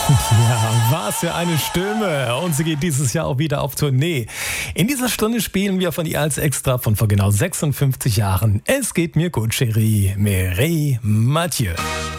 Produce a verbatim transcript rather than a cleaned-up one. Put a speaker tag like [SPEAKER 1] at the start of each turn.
[SPEAKER 1] Ja, was für eine Stimme. Und sie geht dieses Jahr auch wieder auf Tournee. In dieser Stunde spielen wir von ihr als Extra von vor genau sechsundfünfzig Jahren. Es geht mir gut, Chérie, Mireille Mathieu.